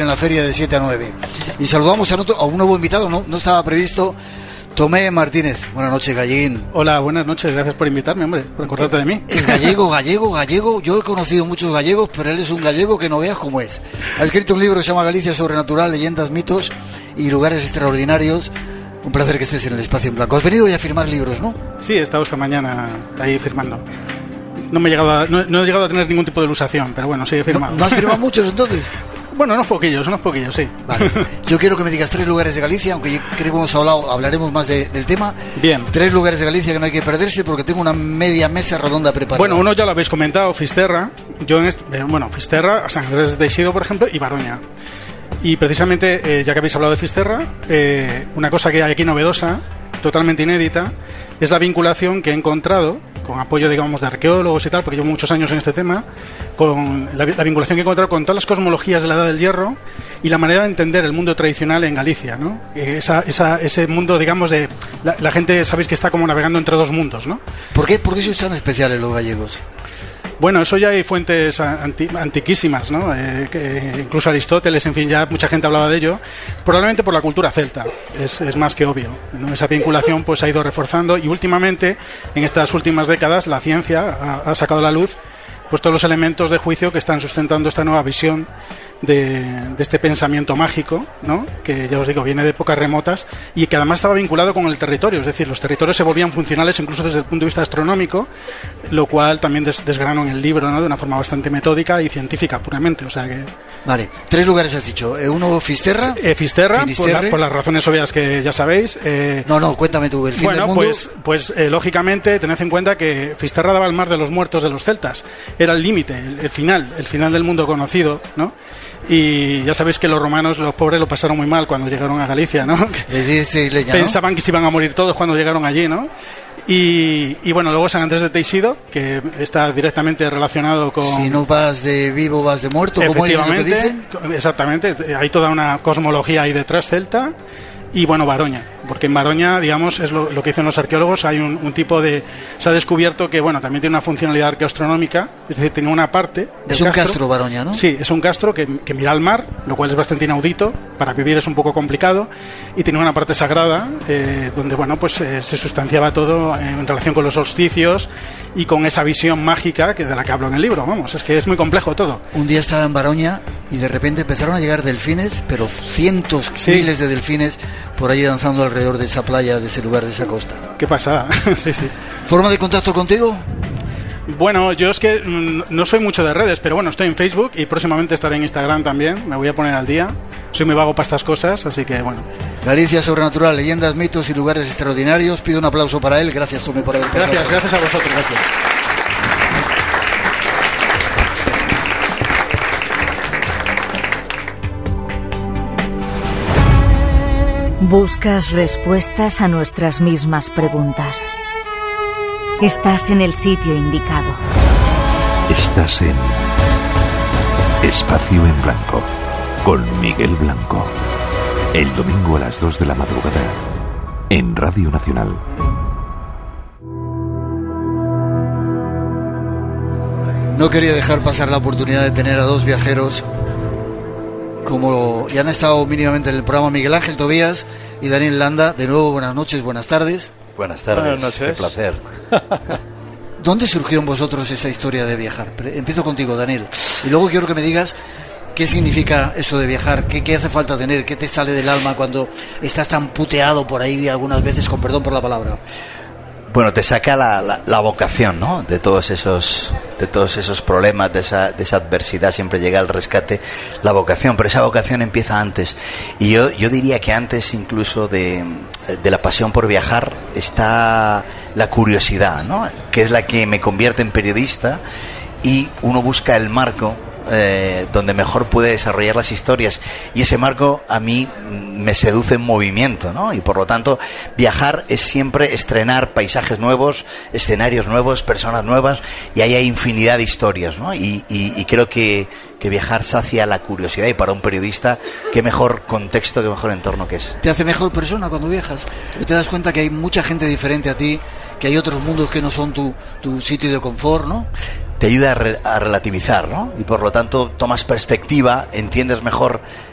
en la feria de 7 a 9. Y saludamos a un nuevo invitado, no estaba previsto, Tomé Martínez. Buenas noches, Galleguín. Hola, buenas noches, gracias por invitarme, hombre, por acordarte de mí. Es gallego. Yo he conocido muchos gallegos, pero él es un gallego que no veas cómo es. Ha escrito un libro que se llama Galicia Sobrenatural, Leyendas, Mitos y Lugares Extraordinarios. Un placer que estés en el Espacio en Blanco. Has venido ya a firmar libros, ¿no? Sí, he estado esta mañana ahí firmando. No he llegado a tener ningún tipo de ilusación, pero bueno, sí he firmado. ¿No has firmado muchos entonces? Bueno, unos poquillos, sí. Vale. Yo quiero que me digas 3 lugares de Galicia, aunque yo creo que hablaremos más del tema. Bien. 3 lugares de Galicia que no hay que perderse porque tengo una media mesa redonda preparada. Bueno, uno ya lo habéis comentado, Fisterra. Fisterra, San Andrés de Teixido, por ejemplo, y Baroña. Y precisamente, ya que habéis hablado de Fisterra, una cosa que hay aquí novedosa, totalmente inédita, es la vinculación que he encontrado, con apoyo, digamos, de arqueólogos y tal, porque llevo muchos años en este tema, con la vinculación que he encontrado con todas las cosmologías de la Edad del Hierro y la manera de entender el mundo tradicional en Galicia, ¿no? Ese mundo, digamos, de... La gente, sabéis que está como navegando entre dos mundos, ¿no? ¿Por qué sois tan especiales los gallegos? Bueno, eso ya hay fuentes antiquísimas, ¿no? Incluso Aristóteles, en fin, ya mucha gente hablaba de ello. Probablemente por la cultura celta, es más que obvio, ¿no? Esa vinculación pues se ha ido reforzando y últimamente, en estas últimas décadas, la ciencia ha sacado a la luz pues todos los elementos de juicio que están sustentando esta nueva visión de este pensamiento mágico, ¿no? Que ya os digo, viene de épocas remotas y que además estaba vinculado con el territorio, es decir, los territorios se volvían funcionales incluso desde el punto de vista astronómico, lo cual también desgrano en el libro, ¿no? De una forma bastante metódica y científica puramente, o sea que... Vale, 3 lugares has dicho, uno Fisterra. Fisterra, por las razones obvias que ya sabéis. No, cuéntame tú, el fin del mundo. Pues lógicamente, tened en cuenta que Fisterra daba el mar de los muertos de los celtas, era el límite, el final del mundo conocido, ¿no? Y ya sabéis que los romanos, los pobres, lo pasaron muy mal cuando llegaron a Galicia, ¿no? Pensaban que se iban a morir todos cuando llegaron allí, ¿no? Y bueno, luego San Andrés de Teixido, que está directamente relacionado con... Si no vas de vivo, vas de muerto, como ellos lo que dicen. Exactamente, hay toda una cosmología ahí detrás celta. Y bueno, Baroña, porque en Baroña, digamos, es lo que dicen los arqueólogos, hay un tipo de... Se ha descubierto que, bueno, también tiene una funcionalidad arqueoastronómica, es decir, tiene una parte... Es un castro, Baroña, ¿no? Sí, es un castro que mira al mar, lo cual es bastante inaudito, para vivir es un poco complicado, y tiene una parte sagrada, donde, bueno, pues se sustanciaba todo en relación con los solsticios y con esa visión mágica de la que hablo en el libro, vamos, es que es muy complejo todo. Un día estaba en Baroña y de repente empezaron a llegar delfines, pero cientos, miles de delfines por ahí danzando alrededor de esa playa, de ese lugar, de esa costa. Qué pasada, sí. ¿Forma de contacto contigo? Bueno, yo es que no soy mucho de redes, pero bueno, estoy en Facebook y próximamente estaré en Instagram también, me voy a poner al día. Soy muy vago para estas cosas, así que bueno. Galicia Sobrenatural, Leyendas, Mitos y Lugares Extraordinarios. Pido un aplauso para él. Gracias, Tomé, por haber pasado. Gracias a vosotros. Gracias. Buscas respuestas a nuestras mismas preguntas. Estás en el sitio indicado. Estás en Espacio en Blanco con Miguel Blanco. El domingo a las 2 de la madrugada en Radio Nacional. No quería dejar pasar la oportunidad de tener a 2 viajeros como ya han estado mínimamente en el programa, Miguel Ángel Tobías y Daniel Landa. De nuevo, buenas noches, buenas tardes. Buenas tardes, buenas noches. Qué placer. ¿Dónde surgió en vosotros esa historia de viajar? Empiezo contigo, Daniel, y luego quiero que me digas qué significa eso de viajar, qué hace falta tener, qué te sale del alma cuando estás tan puteado por ahí algunas veces, con perdón por la palabra. Bueno, te saca la vocación, ¿no? De todos esos problemas, de esa adversidad, siempre llega al rescate la vocación, pero esa vocación empieza antes. Y yo diría que antes incluso de la pasión por viajar está la curiosidad, ¿no? Que es la que me convierte en periodista, y uno busca el marco donde mejor puede desarrollar las historias, y ese marco a mí me seduce en movimiento, ¿no? Y por lo tanto viajar es siempre estrenar paisajes nuevos, escenarios nuevos, personas nuevas, y ahí hay infinidad de historias, ¿no? Y creo que viajar sacia la curiosidad, y para un periodista qué mejor contexto, qué mejor entorno que es. ¿Te hace mejor persona cuando viajas? ¿Te das cuenta que hay mucha gente diferente a ti, que hay otros mundos que no son tu sitio de confort, ¿no? Te ayuda a relativizar, ¿no? Y por lo tanto tomas perspectiva, entiendes mejor